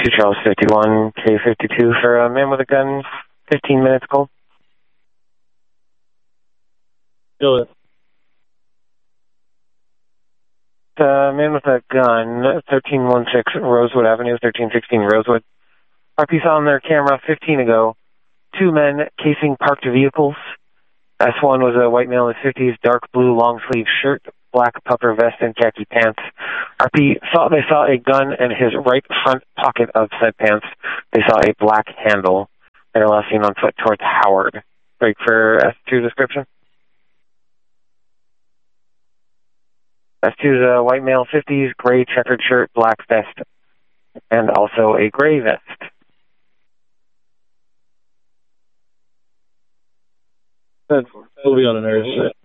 2 Charles 51, K52 for a man with a gun, 15 minutes cold. Go it. Man with a gun, 1316 Rosewood Avenue, 1316 Rosewood. RP saw on their camera 15 ago, 2 men casing parked vehicles. S1 was a white male in his 50s, dark blue long sleeve shirt, black puffer vest, and khaki pants. RP thought they saw a gun in his right front pocket of said pants. They saw a black handle. They were last seen on foot towards Howard. Break for S2 description. S2 is a white male, 50s, gray checkered shirt, black vest, and also a gray vest. That'll be on an air.